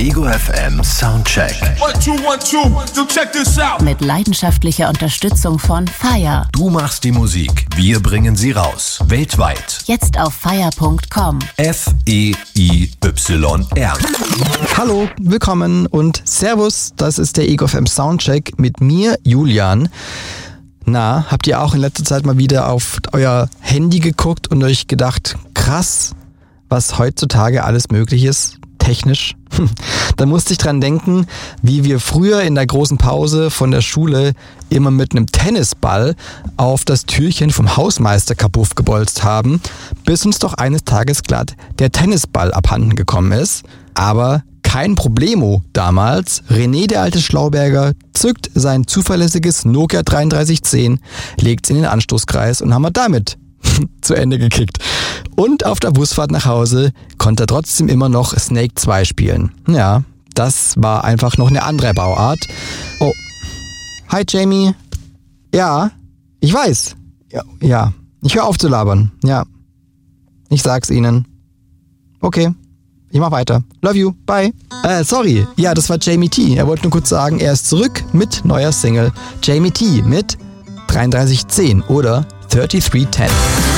Ego FM Soundcheck. 1, 2, 1, 2, so check this out. Mit leidenschaftlicher Unterstützung von FIRE. Du machst die Musik, wir bringen sie raus. Weltweit. Jetzt auf FIRE.com. FEIYR. Hallo, willkommen und Servus, das ist der Ego FM Soundcheck mit mir, Julian. Na, habt ihr auch in letzter Zeit mal wieder auf euer Handy geguckt und euch gedacht, krass, was heutzutage alles möglich ist, technisch? Da musste ich dran denken, wie wir früher in der großen Pause von der Schule immer mit einem Tennisball auf das Türchen vom Hausmeister kaputt gebolzt haben, bis uns doch eines Tages glatt der Tennisball abhanden gekommen ist. Aber kein Problemo damals. René, der alte Schlauberger, zückt sein zuverlässiges Nokia 3310, legt's in den Anstoßkreis und haben wir damit zu Ende gekickt. Und auf der Busfahrt nach Hause konnte er trotzdem immer noch Snake 2 spielen. Ja, das war einfach noch eine andere Bauart. Oh, hi Jamie. Ja, ich weiß. Ja, ich höre auf zu labern. Ja, ich sag's Ihnen. Okay. Ich mach weiter. Love you. Bye. Sorry. Ja, das war Jamie T. Er wollte nur kurz sagen, er ist zurück mit neuer Single. Jamie T. mit 3310 oder 3310.